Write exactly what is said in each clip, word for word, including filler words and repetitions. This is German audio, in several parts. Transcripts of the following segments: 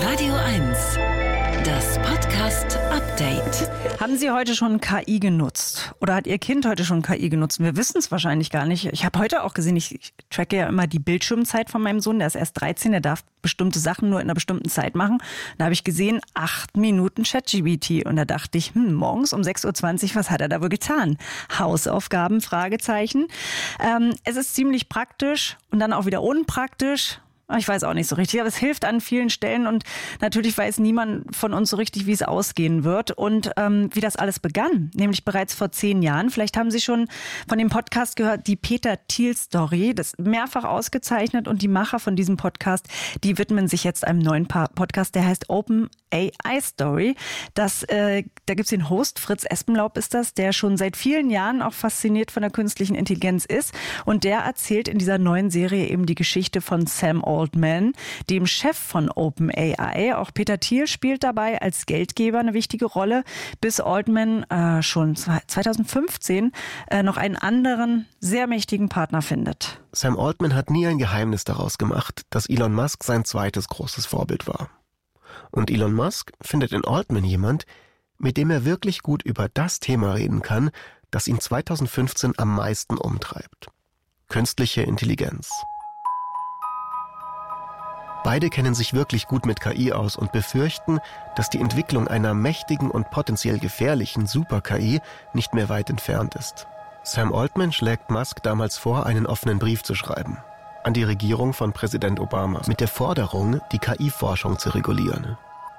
Radio eins, das Podcast Update. Haben Sie heute schon K I genutzt? Oder hat Ihr Kind heute schon K I genutzt? Wir wissen es wahrscheinlich gar nicht. Ich habe heute auch gesehen, ich, ich tracke ja immer die Bildschirmzeit von meinem Sohn. Der ist erst dreizehn, der darf bestimmte Sachen nur in einer bestimmten Zeit machen. Da habe ich gesehen, acht Minuten ChatGPT. Und da dachte ich, hm, morgens um sechs Uhr zwanzig, was hat er da wohl getan? Hausaufgaben, Fragezeichen. Ähm, es ist ziemlich praktisch und dann auch wieder unpraktisch. Ich weiß auch nicht so richtig, aber es hilft an vielen Stellen und natürlich weiß niemand von uns so richtig, wie es ausgehen wird und ähm, wie das alles begann, nämlich bereits vor zehn Jahren. Vielleicht haben Sie schon von dem Podcast gehört, die Peter Thiel-Story, das ist mehrfach ausgezeichnet und die Macher von diesem Podcast, die widmen sich jetzt einem neuen Podcast, der heißt Open A I Story. Das, äh, da gibt's den Host, Fritz Espenlaub ist das, der schon seit vielen Jahren auch fasziniert von der künstlichen Intelligenz ist und der erzählt in dieser neuen Serie eben die Geschichte von Sam Altman, dem Chef von Open A I. Auch Peter Thiel spielt dabei als Geldgeber eine wichtige Rolle, bis Altman äh, schon zwanzig fünfzehn äh, noch einen anderen, sehr mächtigen Partner findet. Sam Altman hat nie ein Geheimnis daraus gemacht, dass Elon Musk sein zweites großes Vorbild war. Und Elon Musk findet in Altman jemand, mit dem er wirklich gut über das Thema reden kann, das ihn zwanzig fünfzehn am meisten umtreibt. Künstliche Intelligenz. Beide kennen sich wirklich gut mit K I aus und befürchten, dass die Entwicklung einer mächtigen und potenziell gefährlichen Super-K I nicht mehr weit entfernt ist. Sam Altman schlägt Musk damals vor, einen offenen Brief zu schreiben an die Regierung von Präsident Obama mit der Forderung, die K I-Forschung zu regulieren.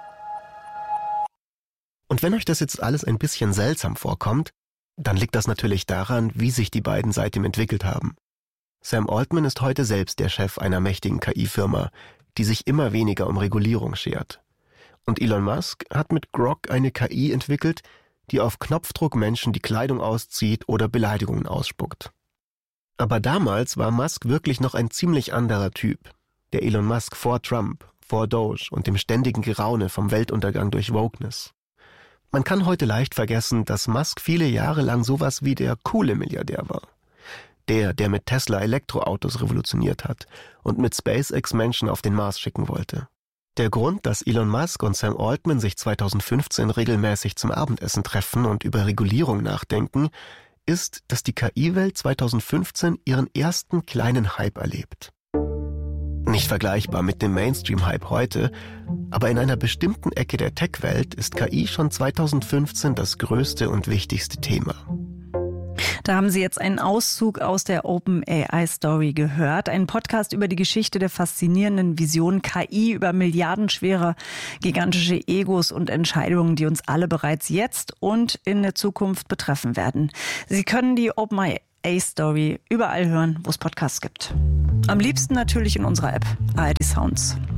Und wenn euch das jetzt alles ein bisschen seltsam vorkommt, dann liegt das natürlich daran, wie sich die beiden seitdem entwickelt haben. Sam Altman ist heute selbst der Chef einer mächtigen K I-Firma, die sich immer weniger um Regulierung schert. Und Elon Musk hat mit Grok eine K I entwickelt, die auf Knopfdruck Menschen die Kleidung auszieht oder Beleidigungen ausspuckt. Aber damals war Musk wirklich noch ein ziemlich anderer Typ. Der Elon Musk vor Trump, vor Doge und dem ständigen Geraune vom Weltuntergang durch Wokeness. Man kann heute leicht vergessen, dass Musk viele Jahre lang sowas wie der coole Milliardär war. Der, der mit Tesla Elektroautos revolutioniert hat und mit SpaceX Menschen auf den Mars schicken wollte. Der Grund, dass Elon Musk und Sam Altman sich zwanzig fünfzehn regelmäßig zum Abendessen treffen und über Regulierung nachdenken, ist, dass die K I-Welt zwanzig fünfzehn ihren ersten kleinen Hype erlebt. Nicht vergleichbar mit dem Mainstream-Hype heute, aber in einer bestimmten Ecke der Tech-Welt ist K I schon zwanzig fünfzehn das größte und wichtigste Thema. Da haben Sie jetzt einen Auszug aus der Open A I Story gehört. Ein Podcast über die Geschichte der faszinierenden Vision K I, über milliardenschwere, gigantische Egos und Entscheidungen, die uns alle bereits jetzt und in der Zukunft betreffen werden. Sie können die Open A I Story überall hören, wo es Podcasts gibt. Am liebsten natürlich in unserer App A R D Sounds.